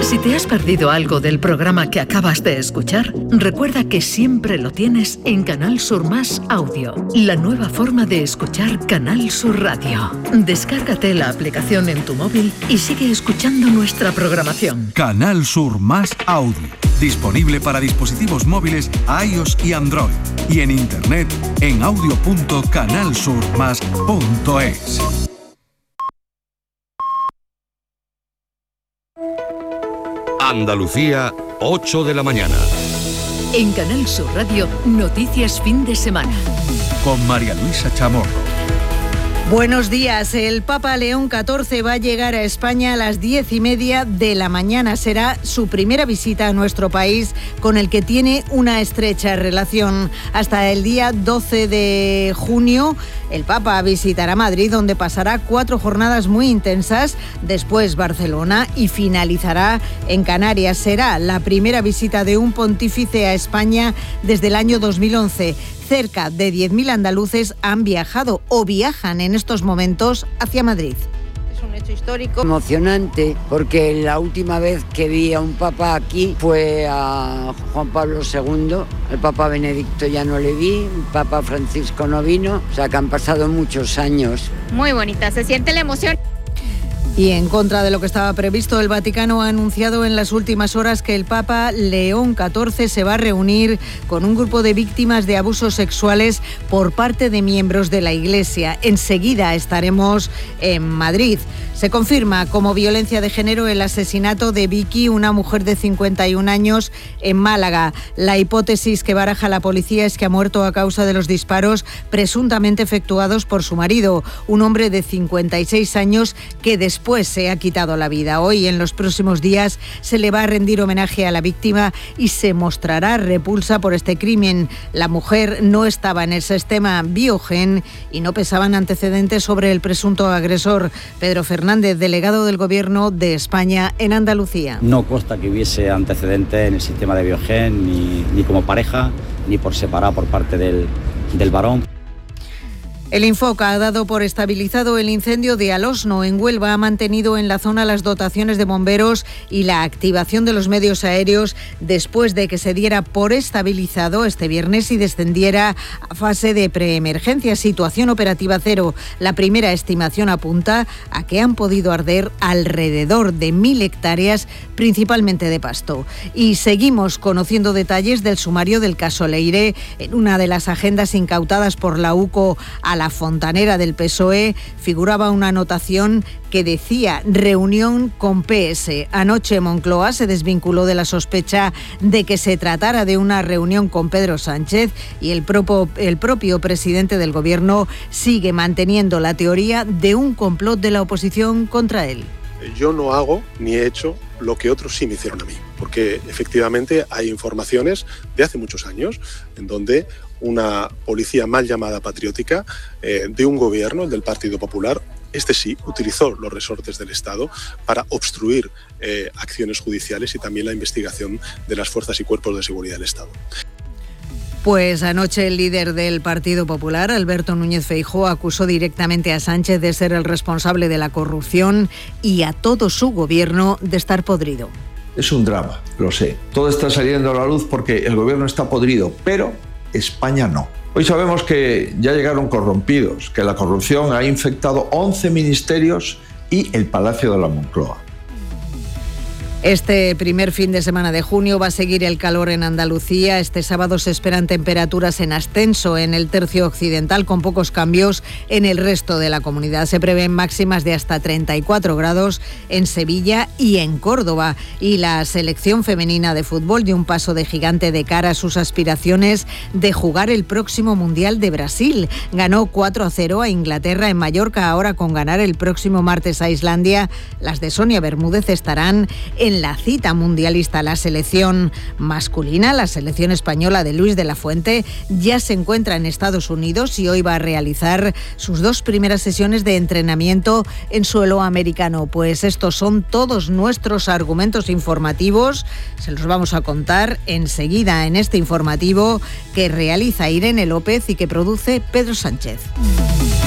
Si te has perdido algo del programa que acabas de escuchar, recuerda que siempre lo tienes en Canal Sur Más Audio, la nueva forma de escuchar Canal Sur Radio. Descárgate la aplicación en tu móvil y sigue escuchando nuestra programación. Canal Sur Más Audio, disponible para dispositivos móviles iOS y Android, y en internet en audio.canalsurmas.es. Andalucía, 8 de la mañana. En Canal Sur Radio, noticias fin de semana. Con María Luisa Chamorro. Buenos días. El Papa León XIV va a llegar a España a las 10:30 de la mañana. Será su primera visita a nuestro país, con el que tiene una estrecha relación. Hasta el día 12 de junio, el Papa visitará Madrid, donde pasará 4 jornadas muy intensas, después Barcelona y finalizará en Canarias. Será la primera visita de un pontífice a España desde el año 2011. Cerca de 10.000 andaluces han viajado o viajan en estos momentos hacia Madrid. Es un hecho histórico. Emocionante, porque la última vez que vi a un papa aquí fue a Juan Pablo II. El Papa Benedicto ya no le vi, el Papa Francisco no vino, o sea que han pasado muchos años. Muy bonita, se siente la emoción. Y en contra de lo que estaba previsto, el Vaticano ha anunciado en las últimas horas que el Papa León XIV se va a reunir con un grupo de víctimas de abusos sexuales por parte de miembros de la Iglesia. Enseguida estaremos en Madrid. Se confirma como violencia de género el asesinato de Vicky, una mujer de 51 años, en Málaga. La hipótesis que baraja la policía es que ha muerto a causa de los disparos presuntamente efectuados por su marido, un hombre de 56 años que después se ha quitado la vida. Hoy, en los próximos días, se le va a rendir homenaje a la víctima y se mostrará repulsa por este crimen. La mujer no estaba en el sistema Biogen y no pesaban antecedentes sobre el presunto agresor. Pedro Fernández, delegado del Gobierno de España en Andalucía. No consta que hubiese antecedentes en el sistema de Biogen, ni como pareja, ni por separado por parte del varón. El Infoca ha dado por estabilizado el incendio de Alosno, en Huelva. Ha mantenido en la zona las dotaciones de bomberos y la activación de los medios aéreos después de que se diera por estabilizado este viernes y descendiera a fase de preemergencia, situación operativa cero. La primera estimación apunta a que han podido arder alrededor de 1.000 hectáreas, principalmente de pasto. Y seguimos conociendo detalles del sumario del caso Leire. En una de las agendas incautadas por la UCO a la fontanera del PSOE figuraba una anotación que decía reunión con PS. Anoche Moncloa se desvinculó de la sospecha de que se tratara de una reunión con Pedro Sánchez y el propio presidente del Gobierno sigue manteniendo la teoría de un complot de la oposición contra él. Yo no hago ni he hecho lo que otros sí me hicieron a mí, porque efectivamente hay informaciones de hace muchos años en donde una policía mal llamada patriótica de un gobierno, el del Partido Popular, este sí, utilizó los resortes del Estado para obstruir acciones judiciales y también la investigación de las fuerzas y cuerpos de seguridad del Estado. Pues anoche el líder del Partido Popular, Alberto Núñez Feijóo, acusó directamente a Sánchez de ser el responsable de la corrupción y a todo su gobierno de estar podrido. Es un drama, lo sé. Todo está saliendo a la luz porque el gobierno está podrido, pero España no. Hoy sabemos que ya llegaron corrompidos, que la corrupción ha infectado 11 ministerios y el Palacio de la Moncloa. Este primer fin de semana de junio va a seguir el calor en Andalucía. Este sábado se esperan temperaturas en ascenso en el tercio occidental, con pocos cambios en el resto de la comunidad. Se prevén máximas de hasta 34 grados en Sevilla y en Córdoba. Y la selección femenina de fútbol dio un paso de gigante de cara a sus aspiraciones de jugar el próximo Mundial de Brasil. Ganó 4-0 a Inglaterra en Mallorca. Ahora, con ganar el próximo martes a Islandia, las de Sonia Bermúdez estarán en la cita mundialista. La selección masculina, la selección española de Luis de la Fuente, ya se encuentra en Estados Unidos y hoy va a realizar sus 2 primeras sesiones de entrenamiento en suelo americano. Pues estos son todos nuestros argumentos informativos. Se los vamos a contar enseguida en este informativo que realiza Irene López y que produce Pedro Sánchez.